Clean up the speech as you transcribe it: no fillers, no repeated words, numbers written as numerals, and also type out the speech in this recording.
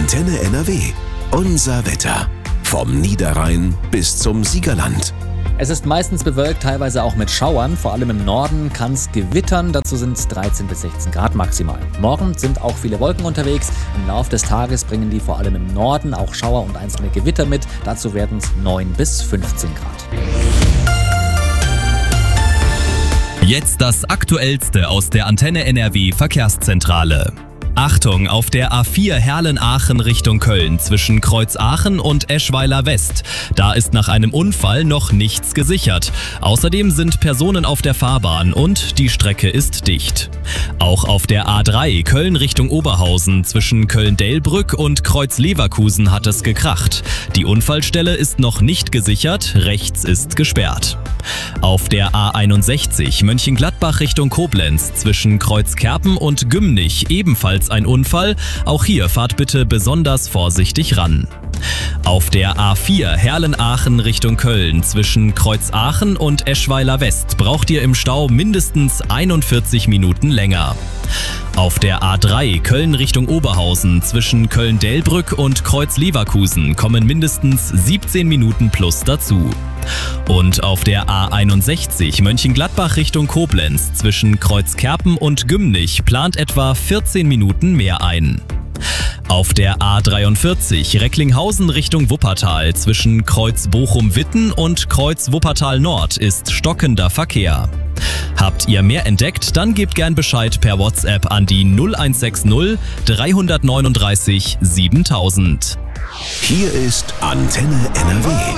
Antenne NRW. Unser Wetter. Vom Niederrhein bis zum Siegerland. Es ist meistens bewölkt, teilweise auch mit Schauern. Vor allem im Norden kann es gewittern. Dazu sind es 13 bis 16 Grad maximal. Morgen sind auch viele Wolken unterwegs. Im Laufe des Tages bringen die vor allem im Norden auch Schauer und einzelne Gewitter mit. Dazu werden es 9 bis 15 Grad. Jetzt das Aktuellste aus der Antenne NRW Verkehrszentrale. Achtung, auf der A4 Herlen-Aachen Richtung Köln zwischen Kreuz-Aachen und Eschweiler West. Da ist nach einem Unfall noch nichts gesichert. Außerdem sind Personen auf der Fahrbahn und die Strecke ist dicht. Auch auf der A3 Köln Richtung Oberhausen zwischen Köln-Delbrück und Kreuz-Leverkusen hat es gekracht. Die Unfallstelle ist noch nicht gesichert, rechts ist gesperrt. Auf der A61 Mönchengladbach Richtung Koblenz zwischen Kreuzkerpen und Gümnich ebenfalls ein Unfall. Auch hier fahrt bitte besonders vorsichtig ran. Auf der A4 Herlen-Aachen Richtung Köln zwischen Kreuz-Aachen und Eschweiler West braucht ihr im Stau mindestens 41 Minuten länger. Auf der A3 Köln Richtung Oberhausen zwischen Köln-Delbrück und Kreuz-Leverkusen kommen mindestens 17 Minuten plus dazu. Und auf der A61 Mönchengladbach Richtung Koblenz zwischen Kreuzkerpen und Gümnich plant etwa 14 Minuten mehr ein. Auf der A43 Recklinghausen Richtung Wuppertal zwischen Kreuz Bochum-Witten und Kreuz Wuppertal Nord ist stockender Verkehr. Habt ihr mehr entdeckt, dann gebt gern Bescheid per WhatsApp an die 0160 339 7000. Hier ist Antenne NRW.